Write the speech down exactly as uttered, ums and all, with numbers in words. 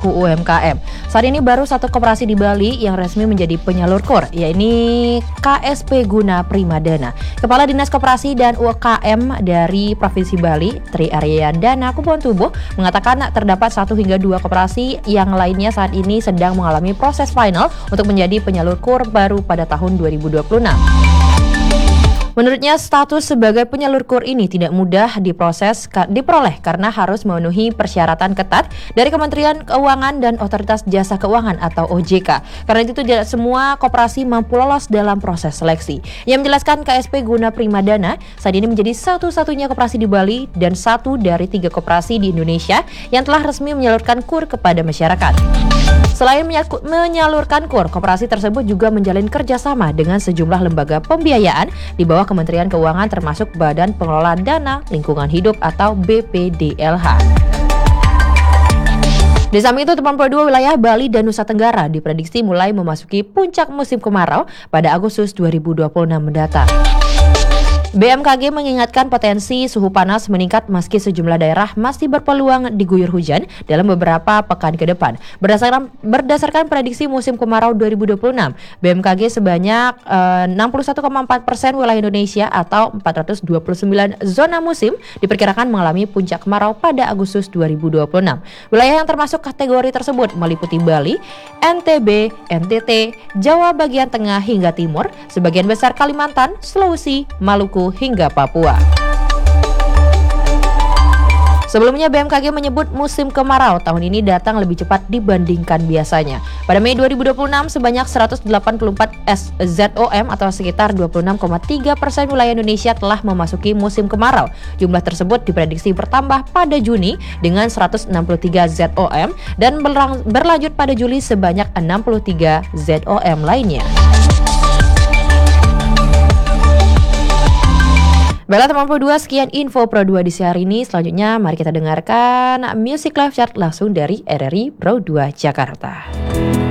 pelaku U M K M. Saat ini baru satu koperasi di Bali yang resmi menjadi penyalur KUR, yaitu K S P Guna Primadana. Kepala Dinas Koperasi dan U K M dari Provinsi Bali, Tri Aryandana Kupontubo, mengatakan terdapat satu hingga dua koperasi yang lainnya saat ini sedang mengalami proses final untuk menjadi penyalur KUR baru pada tahun dua ribu dua puluh enam. Menurutnya, status sebagai penyalur KUR ini tidak mudah diproses diperoleh karena harus memenuhi persyaratan ketat dari Kementerian Keuangan dan Otoritas Jasa Keuangan atau O J K. Karena itu tidak semua koperasi mampu lolos dalam proses seleksi. Yang menjelaskan, K S P Guna Primadana saat ini menjadi satu-satunya koperasi di Bali dan satu dari tiga koperasi di Indonesia yang telah resmi menyalurkan KUR kepada masyarakat. Selain menyalurkan KUR, koperasi tersebut juga menjalin kerjasama dengan sejumlah lembaga pembiayaan di bawah Kementerian Keuangan termasuk Badan Pengelola Dana Lingkungan Hidup atau B P D L H. Di samping itu, delapan puluh dua wilayah Bali dan Nusa Tenggara diprediksi mulai memasuki puncak musim kemarau pada Agustus dua ribu dua puluh enam mendatang. B M K G mengingatkan potensi suhu panas meningkat meski sejumlah daerah masih berpeluang diguyur hujan dalam beberapa pekan ke depan. Berdasarkan berdasarkan prediksi musim kemarau dua ribu dua puluh enam, B M K G sebanyak uh, enam puluh satu koma empat persen wilayah Indonesia atau empat ratus dua puluh sembilan zona musim diperkirakan mengalami puncak kemarau pada Agustus dua ribu dua puluh enam. Wilayah yang termasuk kategori tersebut meliputi Bali, N T B, N T T, Jawa bagian tengah hingga timur, sebagian besar Kalimantan, Sulawesi, Maluku, hingga Papua. Sebelumnya, B M K G menyebut musim kemarau tahun ini datang lebih cepat dibandingkan biasanya. Pada Mei dua ribu dua puluh enam, sebanyak seratus delapan puluh empat Z O M atau sekitar dua puluh enam koma tiga persen wilayah Indonesia telah memasuki musim kemarau. Jumlah tersebut diprediksi bertambah pada Juni dengan seratus enam puluh tiga Z O M dan berlanjut pada Juli sebanyak enam puluh tiga Z O M lainnya. Baiklah teman Pro dua, sekian info Pro dua di hari ini. Selanjutnya mari kita dengarkan Music Live Chart langsung dari R R I Pro dua Jakarta.